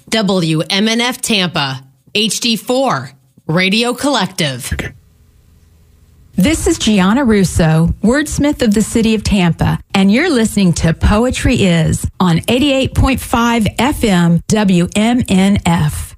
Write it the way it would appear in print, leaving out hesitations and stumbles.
WMNF Tampa, HD4, Radio Collective. This is Gianna Russo, wordsmith of the City of Tampa, and you're listening to Poetry Is on 88.5 FM WMNF.